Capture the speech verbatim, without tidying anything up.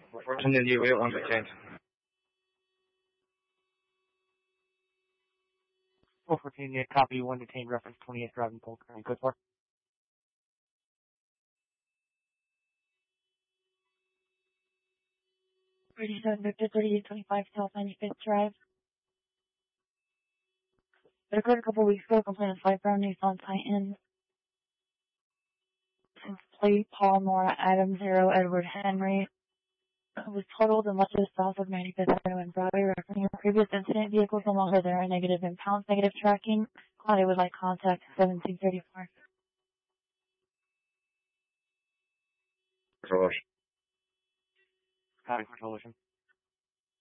Unfortunately, we won't be changed. four fourteen, yeah, copy, one detained, reference twenty-eight driving Polk. Good for. thirty-seven Victor, thirty-eight twenty-five South ninety-fifth Drive. It occurred a couple weeks ago, complainant five Brown Nissan Titan. Plate Paul Nora Adam Zero Edward Henry. It was totaled and left just south of ninety-fifth Avenue in Broadway, referencing a previous incident. Vehicles no longer there, a negative impounds, negative tracking. Claudia would like contact seventeen thirty-four. Resolution. Copy for solution.